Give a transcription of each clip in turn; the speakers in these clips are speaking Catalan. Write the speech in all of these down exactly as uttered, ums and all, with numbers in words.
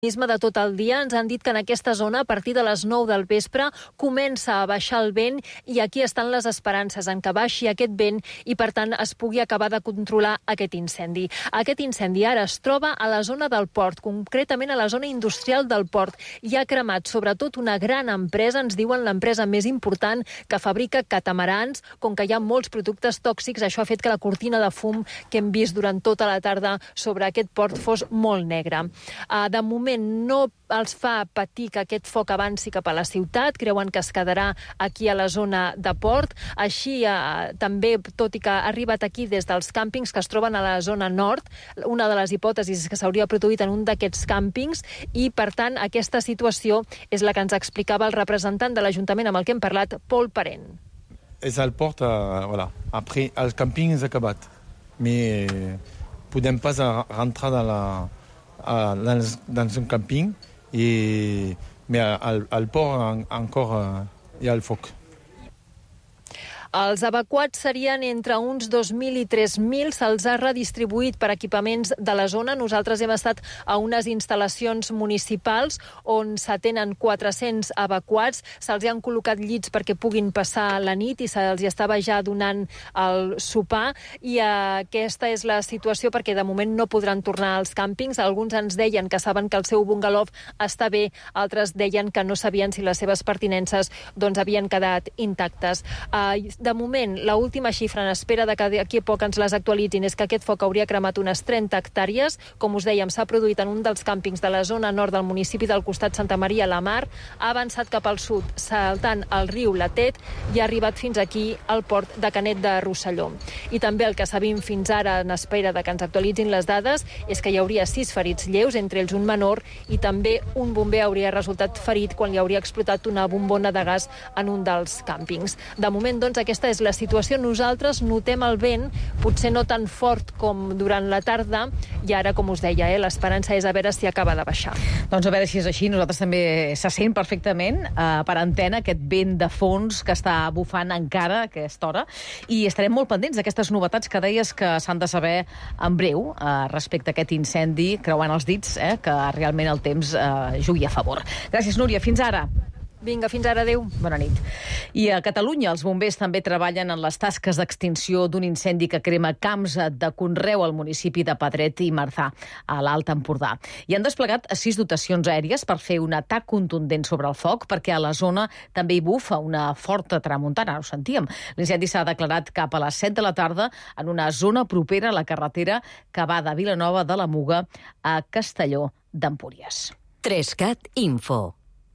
de tot el dia ens han dit que en aquesta zona, a partir de les nou del vespre, comença a baixar el vent i aquí estan les esperances en que baixi aquest vent i, per tant, es pugui acabar de controlar aquest incendi. Aquest incendi ara es troba a la zona del port, concretament a la zona industrial del port. Hi ha cremat sobretot una gran empresa, ens diuen l'empresa més important que fabrica catamarans. Com que hi ha molts productes tòxics, això ha fet que la cortina de fum que hem vist durant tota la tarda sobre aquest port fos molt negra. De moment, no els fa patir que aquest foc avanci cap a la ciutat, creuen que es quedarà aquí a la zona de port. Així, eh, també, tot i que ha arribat aquí des dels càmpings que es troben a la zona nord, una de les hipòtesis és que s'hauria produït en un d'aquests càmpings i, per tant, aquesta situació és la que ens explicava el representant de l'Ajuntament amb el que hem parlat, Pol Parent. És el port, uh, voilà. Après, el càmping és acabat. Mais podem pas rentrar de la... Dans, dans un camping, i, mais al, al port en, encore uh, hi ha el foc. Els evacuats serien entre uns dos mil i tres mil. Se'ls ha redistribuït per equipaments de la zona. Nosaltres hem estat a unes instal·lacions municipals on s'atenen quatre-cents evacuats. Se'ls han col·locat llits perquè puguin passar la nit i se'ls estava ja donant el sopar. I aquesta és la situació perquè de moment no podran tornar als càmpings. Alguns ens deien que saben que el seu bungalov està bé, altres deien que no sabien si les seves pertinences doncs, havien quedat intactes. Uh, De moment, l'última xifra en espera de que d'aquí a poc ens les actualitzin és que aquest foc hauria cremat unes trenta hectàrees. Com us dèiem, s'ha produït en un dels càmpings de la zona nord del municipi del costat Santa Maria la Mar, ha avançat cap al sud, saltant el riu Latet i ha arribat fins aquí al port de Canet de Rosselló. I també el que sabem fins ara en espera de que ens actualitzin les dades és que hi hauria sis ferits lleus, entre ells un menor, i també un bomber hauria resultat ferit quan li hauria explotat una bombona de gas en un dels càmpings. De moment, doncs, aquesta és la situació. Nosaltres notem el vent, potser no tan fort com durant la tarda, i ara, com us deia, eh, l'esperança és a veure si acaba de baixar. Doncs a veure si és així. Nosaltres també se sent perfectament eh, per antena aquest vent de fons que està bufant encara a aquesta hora, i estarem molt pendents d'aquestes novetats que deies que s'han de saber en breu eh, respecte a aquest incendi, creuant els dits, eh, que realment el temps eh, jugui a favor. Gràcies, Núria. Fins ara. Vinga, fins ara, adéu. Bona nit. I a Catalunya els bombers també treballen en les tasques d'extinció d'un incendi que crema camps de conreu al municipi de Pedret i Marzà, a l'Alt Empordà. I han desplegat sis dotacions aèries per fer un atac contundent sobre el foc, perquè a la zona també hi bufa una forta tramuntana, ho sentíem. L'incendi s'ha declarat cap a les set de la tarda en una zona propera a la carretera que va de Vilanova de la Muga a Castelló d'Empúries. Trescat Info.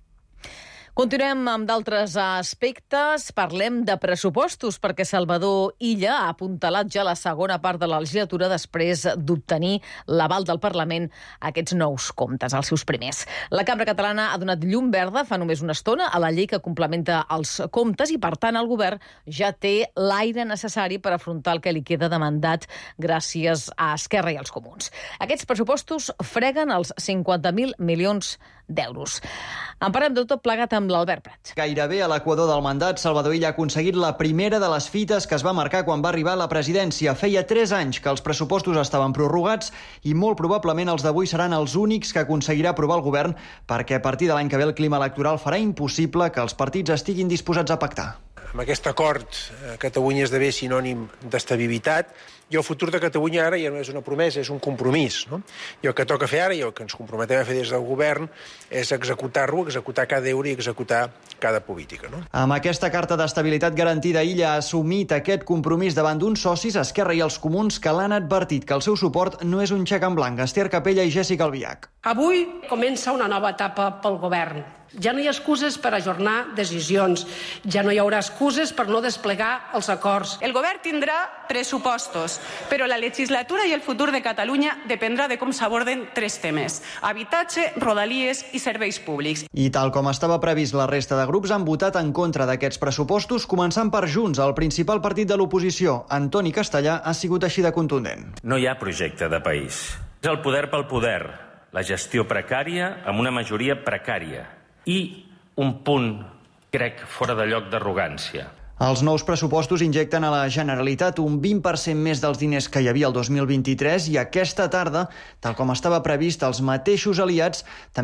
Continuem amb d'altres aspectes. Parlem de pressupostos, perquè Salvador Illa ha apuntalat ja la segona part de la legislatura després d'obtenir l'aval del Parlament a aquests nous comptes, els seus primers. La Cambra Catalana ha donat llum verda fa només una estona a la llei que complementa els comptes i, per tant, el govern ja té l'aire necessari per afrontar el que li queda de mandat gràcies a Esquerra i als Comuns. Aquests pressupostos freguen els cinquanta mil milions d'euros. En parlem de tot plegat amb l'Albert Prat. Gairebé a l'equador del mandat, Salvador Illa ha aconseguit la primera de les fites que es va marcar quan va arribar a la presidència. Feia tres anys que els pressupostos estaven prorrogats i molt probablement els d'avui seran els únics que aconseguirà aprovar el govern, perquè a partir de l'any que ve el clima electoral farà impossible que els partits estiguin disposats a pactar. Amb aquest acord, Catalunya esdevé sinònim d'estabilitat i el futur de Catalunya ara ja no és una promesa, és un compromís. No? I el que toca fer ara i el que ens comprometem a fer des del govern és executar-lo, executar cada euro i executar cada política. No? Amb aquesta carta d'estabilitat garantida, Illa ha assumit aquest compromís davant d'uns socis, Esquerra i els Comuns, que l'han advertit que el seu suport no és un xec en blanc. Esther Capella i Jèssica Albiach. Avui comença una nova etapa pel govern. Ja no hi ha excuses per ajornar decisions, ja no hi haurà excuses per no desplegar els acords. El govern tindrà pressupostos, però la legislatura i el futur de Catalunya dependrà de com s'aborden tres temes: habitatge, rodalies i serveis públics. I tal com estava previst, la resta de grups han votat en contra d'aquests pressupostos, començant per Junts, el principal partit de l'oposició. Antoni Castellà ha sigut així de contundent. No hi ha projecte de país. És el poder pel poder, la gestió precària amb una majoria precària i un punt, crec, fora de lloc d'arrogància. Els nous pressupostos injecten a la Generalitat un vint per cent més dels diners que hi havia el dos mil vint-i-tres i aquesta tarda, tal com estava previst, els mateixos aliats també